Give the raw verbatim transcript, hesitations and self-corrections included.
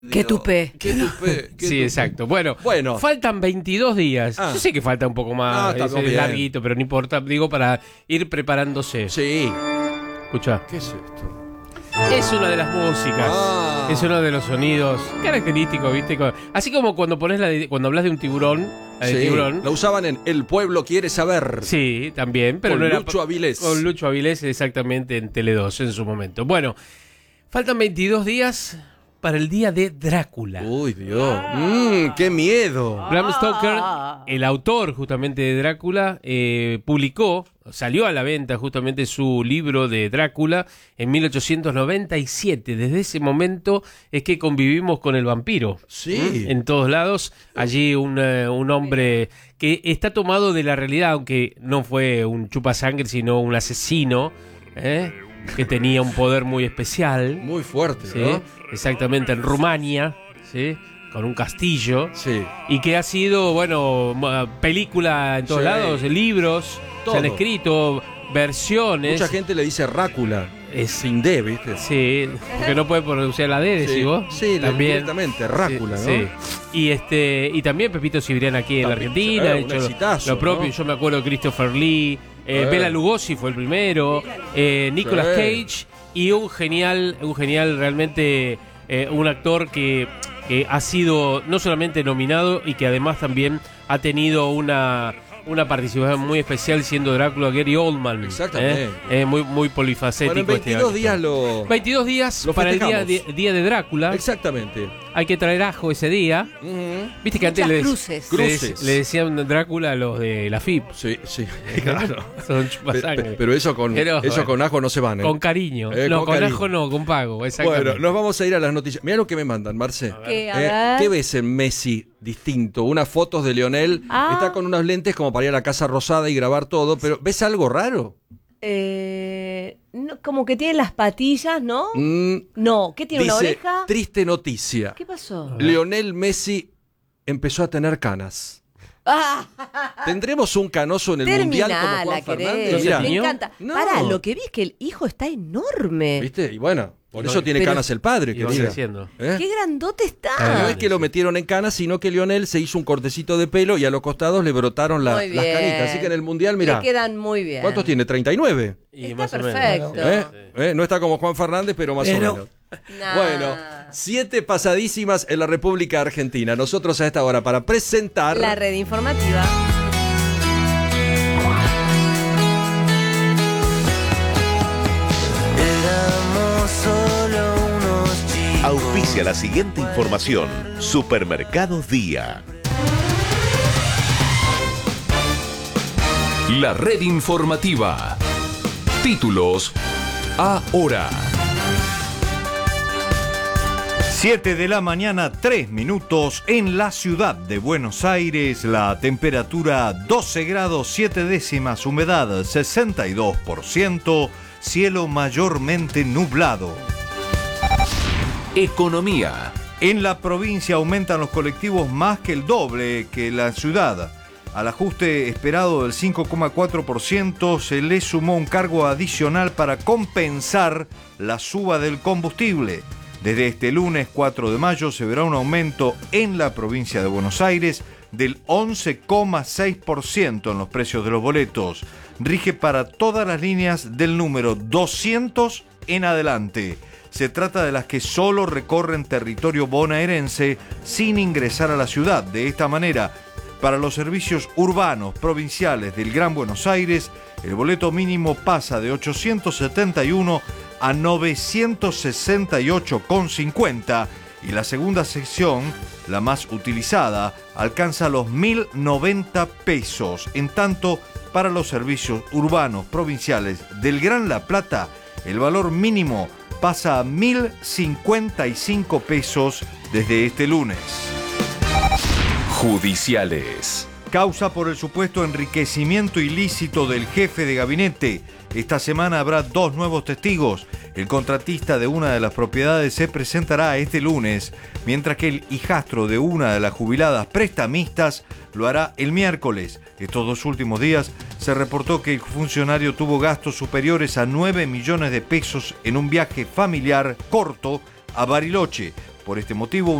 Qué tupé. Qué tupé. Qué Sí, tupé. exacto. Bueno, Bueno. faltan veintidós días. Ah. Yo sé que falta un poco más, No, está es bien. larguito, pero no importa. Digo, para ir preparándose. Sí. Escucha. ¿Qué es esto? Es una de las músicas. Ah. Es uno de los sonidos característicos, ¿viste? Así como cuando pones la de- cuando hablas de un tiburón, la de Sí, tiburón. la usaban en El Pueblo Quiere Saber. Sí, también, pero Con no era Lucho Avilés. Con Lucho Avilés, exactamente, en Tele dos en su momento. Bueno, faltan veintidós días para el día de Drácula. Uy, Dios. Mm, ¡Qué miedo! Bram Stoker, el autor justamente de Drácula, eh, publicó, salió a la venta justamente su libro de Drácula en mil ochocientos noventa y siete. Desde ese momento es que convivimos con el vampiro. Sí. En todos lados. Allí un, eh, un hombre que está tomado de la realidad, aunque no fue un chupasangre, sino un asesino, ¿eh? Que tenía un poder muy especial. Muy fuerte, ¿Sí? ¿no? Exactamente, en Rumania, ¿sí? Con un castillo. Sí. Y que ha sido, bueno, ma- película en todos Sí. lados, libros, Todo. se han escrito versiones. Mucha gente le dice Rácula. Es- Sin D, ¿viste? Sí, porque no puede pronunciar la D, decís vos. Sí, la- también. directamente, Rácula, Sí, ¿no? sí. Y este y también Pepito Cibrián aquí en la También, Argentina, eh, ha un hecho lo- exitazo, lo propio. ¿no? Yo me acuerdo de Christopher Lee, eh, Eh. Bela Lugosi fue el primero, eh, Nicolas Sí. Cage y un genial, un genial realmente eh, un actor que, que ha sido no solamente nominado y que además también ha tenido una una participación muy especial siendo Drácula, Gary Oldman. Exactamente. Eh, Eh, muy muy polifacético. Bueno, en este veintidós actor. días lo... veintidós días Lo para el día festejamos. de, día de Drácula. Exactamente. Hay que traer ajo ese día. Ujú. Viste que antes Muchas le, dec- cruces. le, Cruces. le decían Drácula a los de la F I P. Sí, sí, claro. Son Pe- chupasangre. pe- Pero eso con, Pero, eso bueno, con ajo no se van, ¿eh? Con cariño. Eh, no, con con, cariño. ajo no, con pago. Exactamente. Bueno, nos vamos a ir a las noticias. Mira lo que me mandan, Marce. ¿Qué? A Eh, ver. ¿Qué ves en Messi distinto? Unas fotos de Lionel. Ah. Está con unos lentes como para ir a la Casa Rosada y grabar todo. Pero ¿ves algo raro? Eh, no, como que tiene las patillas, ¿no? Mm, No, ¿qué tiene? ¿Una dice, oreja? triste noticia. ¿Qué pasó? Lionel Messi empezó a tener canas. Ah, ¿Tendremos un canoso en el Mundial como terminala, Juan querés. Fernández? Mirá. Me ¿Niño? encanta. No. Pará, lo que vi es que el hijo está enorme. ¿Viste? Y bueno, por Y eso no- tiene pero- canas el padre, Y que va diga. creciendo. ¿Eh? ¡Qué grandote está! No es que lo metieron en canas, sino que Lionel se hizo un cortecito de pelo y a los costados le brotaron la- Muy las bien. canitas. Así que en el Mundial, mirá, Le quedan muy bien. ¿cuántos tiene? treinta y nueve. Y Está más o menos. perfecto. ¿Eh? ¿Eh? No está como Juan Fernández, pero más Pero- o menos. Nah. Bueno, siete pasadísimas en la República Argentina. Nosotros a esta hora para presentar... La red informativa. Auspicia la siguiente información. Supermercados Día. La red informativa. Títulos ahora. siete de la mañana, tres minutos en la ciudad de Buenos Aires. La temperatura doce grados siete décimas, humedad sesenta y dos por ciento, cielo mayormente nublado. Economía. En la provincia aumentan los colectivos más que el doble que en la ciudad. Al ajuste esperado del cinco coma cuatro por ciento se le sumó un cargo adicional para compensar la suba del combustible. Desde este lunes cuatro de mayo se verá un aumento en la provincia de Buenos Aires del once coma seis por ciento en los precios de los boletos. Rige para todas las líneas del número doscientos en adelante. Se trata de las que solo recorren territorio bonaerense sin ingresar a la ciudad. De esta manera, para los servicios urbanos provinciales del Gran Buenos Aires, el boleto mínimo pasa de ochocientos setenta y uno a novecientos sesenta y ocho con cincuenta y la segunda sección, la más utilizada, alcanza los mil noventa pesos. En tanto, para los servicios urbanos provinciales del Gran La Plata, el valor mínimo pasa a mil cincuenta y cinco pesos desde este lunes. Judiciales. Causa por el supuesto enriquecimiento ilícito del jefe de gabinete. Esta semana habrá dos nuevos testigos. El contratista de una de las propiedades se presentará este lunes, mientras que el hijastro de una de las jubiladas prestamistas lo hará el miércoles. Estos dos últimos días se reportó que el funcionario tuvo gastos superiores a nueve millones de pesos en un viaje familiar corto a Bariloche. Por este motivo,